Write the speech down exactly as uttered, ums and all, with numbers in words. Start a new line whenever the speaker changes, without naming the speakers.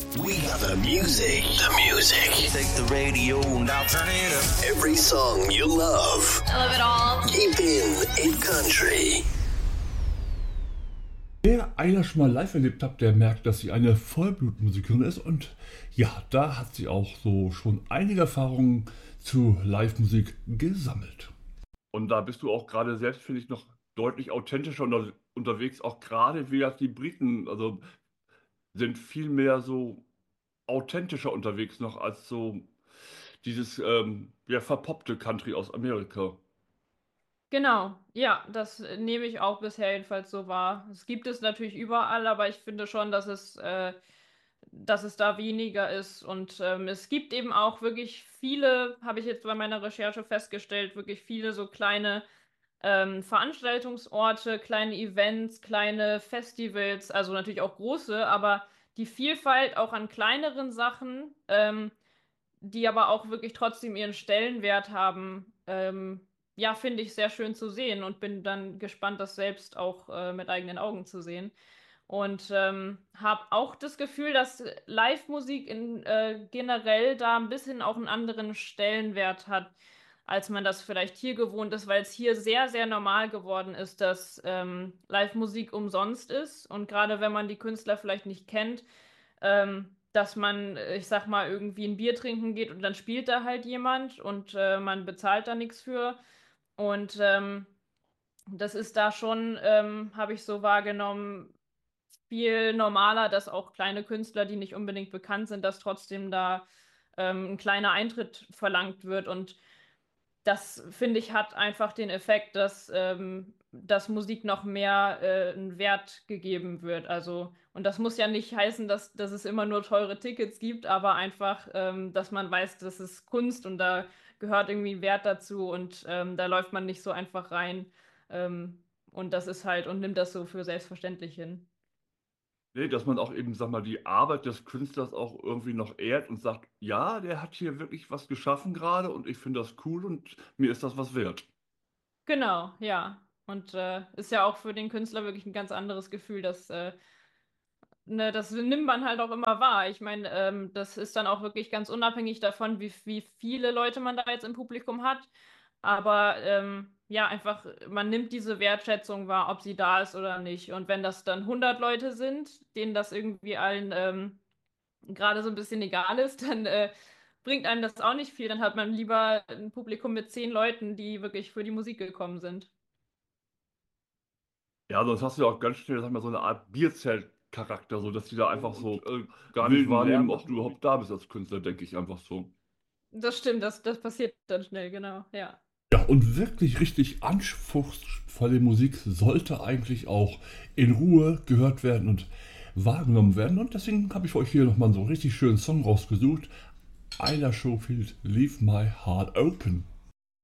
We got the music. The music.
Take the radio and I'll turn it up.
Every song you love.
I love it all.
Keep in in country.
Wer Ayla schon mal live erlebt hat, der merkt, dass sie eine Vollblutmusikerin ist. Und ja, da hat sie auch so schon einige Erfahrungen zu Live-Musik gesammelt. Und da bist du auch gerade selbst, finde ich, noch deutlich authentischer unter, unterwegs, auch gerade wie das die Briten, also sind viel mehr so authentischer unterwegs noch als so dieses ähm, ja, verpoppte Country aus Amerika.
Genau, ja, das äh, nehme ich auch bisher jedenfalls so wahr. Es gibt es natürlich überall, aber ich finde schon, dass es, äh, dass es da weniger ist. Und ähm, es gibt eben auch wirklich viele, habe ich jetzt bei meiner Recherche festgestellt, wirklich viele so kleine ähm, Veranstaltungsorte, kleine Events, kleine Festivals, also natürlich auch große, aber die Vielfalt auch an kleineren Sachen, ähm, die aber auch wirklich trotzdem ihren Stellenwert haben, ähm, ja, finde ich sehr schön zu sehen und bin dann gespannt, das selbst auch äh, mit eigenen Augen zu sehen. Und ähm, habe auch das Gefühl, dass Live-Musik in, äh, generell da ein bisschen auch einen anderen Stellenwert hat, als man das vielleicht hier gewohnt ist, weil es hier sehr, sehr normal geworden ist, dass ähm, Live-Musik umsonst ist. Und gerade wenn man die Künstler vielleicht nicht kennt, ähm, dass man, äh, ich sag mal, irgendwie ein Bier trinken geht und dann spielt da halt jemand und äh, man bezahlt da nichts für. Und ähm, das ist da schon, ähm, habe ich so wahrgenommen, viel normaler, dass auch kleine Künstler, die nicht unbedingt bekannt sind, dass trotzdem da ähm, ein kleiner Eintritt verlangt wird. Und das, finde ich, hat einfach den Effekt, dass, ähm, dass Musik noch mehr äh, einen Wert gegeben wird. Also, und das muss ja nicht heißen, dass, dass es immer nur teure Tickets gibt, aber einfach, ähm, dass man weiß, das ist Kunst und da gehört irgendwie Wert dazu und ähm, da läuft man nicht so einfach rein. Ähm, und das ist halt und nimmt das so für selbstverständlich hin.
Nee, dass man auch eben, sag mal, die Arbeit des Künstlers auch irgendwie noch ehrt und sagt, ja, der hat hier wirklich was geschaffen gerade und ich finde das cool und mir ist das was wert.
Genau, ja. Und äh, ist ja auch für den Künstler wirklich ein ganz anderes Gefühl, dass äh, ne, das nimmt man halt auch immer wahr. Ich meine, ähm, das ist dann auch wirklich ganz unabhängig davon, wie, wie viele Leute man da jetzt im Publikum hat. Aber ähm, ja, einfach, man nimmt diese Wertschätzung wahr, ob sie da ist oder nicht. Und wenn das dann hundert Leute sind, denen das irgendwie allen ähm, gerade so ein bisschen egal ist, dann äh, bringt einem das auch nicht viel. Dann hat man lieber ein Publikum mit zehn Leuten, die wirklich für die Musik gekommen sind.
Ja, sonst hast du ja auch ganz schnell, sag mal, so eine Art Bierzelt-Charakter, so dass die da einfach so äh, gar nicht wahrnehmen, ob du überhaupt da bist als Künstler, denke ich einfach so.
Das stimmt, das, das passiert dann schnell, genau, ja.
Ja, und wirklich richtig anspruchsvolle Musik sollte eigentlich auch in Ruhe gehört werden und wahrgenommen werden. Und deswegen habe ich für euch hier nochmal so einen richtig schönen Song rausgesucht. Ayla Schofield, Leave My Heart Open.